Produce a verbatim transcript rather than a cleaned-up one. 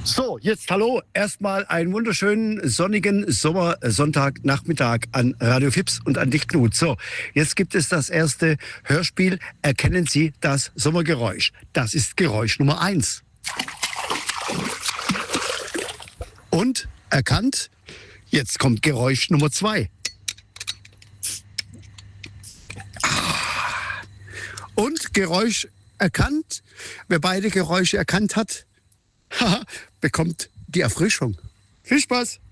So, jetzt hallo. Erstmal einen wunderschönen sonnigen Sommersonntagnachmittag an Radio Fips und an dich, Knut. So, jetzt gibt es das erste Hörspiel. Erkennen Sie das Sommergeräusch? Das ist Geräusch Nummer eins. Und erkannt? Jetzt kommt Geräusch Nummer zwei. Und Geräusch erkannt? Wer beide Geräusche erkannt hat, bekommt die Erfrischung. Viel Spaß!